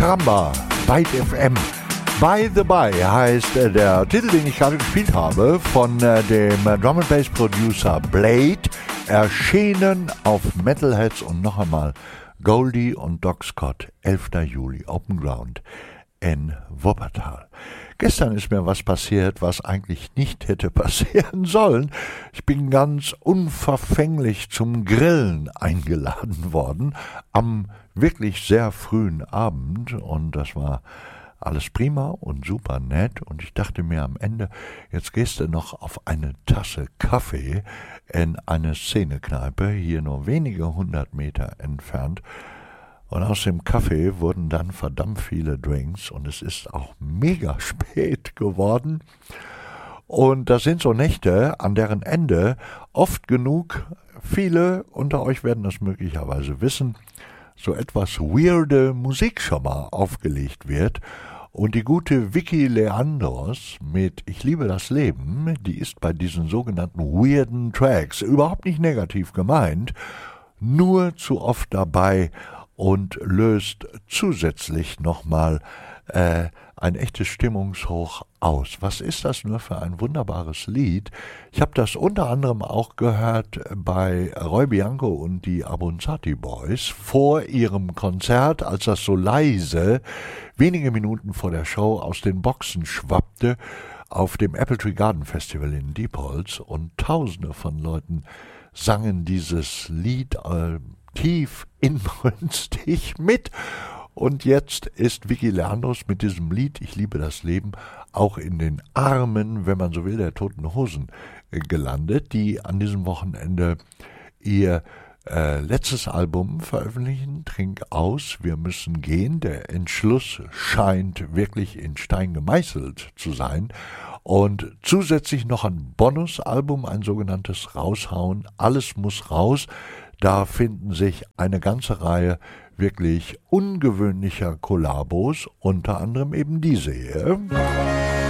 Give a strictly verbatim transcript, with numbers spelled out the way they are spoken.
Caramba, Byte F M. By the By heißt äh, der Titel, den ich gerade gespielt habe, von äh, dem äh, Drum and Bass Producer Blade, erschienen auf Metalheads und noch einmal Goldie und Doc Scott, elfter Juli, Open Ground in Wuppertal. Gestern ist mir was passiert, was eigentlich nicht hätte passieren sollen. Ich bin ganz unverfänglich zum Grillen eingeladen worden am wirklich sehr frühen Abend und das war alles prima und super nett und ich dachte mir am Ende, jetzt gehst du noch auf eine Tasse Kaffee in eine Szenekneipe, hier nur wenige hundert Meter entfernt. Und aus dem Kaffee wurden dann verdammt viele Drinks und es ist auch mega spät geworden. Und das sind so Nächte, an deren Ende oft genug, viele unter euch werden das möglicherweise wissen, so etwas weirde Musik schon mal aufgelegt wird. Und die gute Vicky Leandros mit Ich liebe das Leben, die ist bei diesen sogenannten weirden Tracks überhaupt nicht negativ gemeint, nur zu oft dabei und löst zusätzlich nochmal äh, ein echtes Stimmungshoch aus. Was ist das nur für ein wunderbares Lied? Ich habe das unter anderem auch gehört bei Roy Bianco und die Abruzzati Boys vor ihrem Konzert, als das so leise wenige Minuten vor der Show aus den Boxen schwappte auf dem Apple Tree Garden Festival in Diepholz und tausende von Leuten sangen dieses Lied äh, tief inbrünstig mit. Und jetzt ist Vicky Leandros mit diesem Lied Ich liebe das Leben auch in den Armen, wenn man so will, der Toten Hosen gelandet, die an diesem Wochenende ihr äh, letztes Album veröffentlichen, Trink aus, wir müssen gehen. Der Entschluss scheint wirklich in Stein gemeißelt zu sein. Und zusätzlich noch ein Bonusalbum, ein sogenanntes Raushauen, alles muss raus. Da finden sich eine ganze Reihe wirklich ungewöhnlicher Kollabos, unter anderem eben diese hier.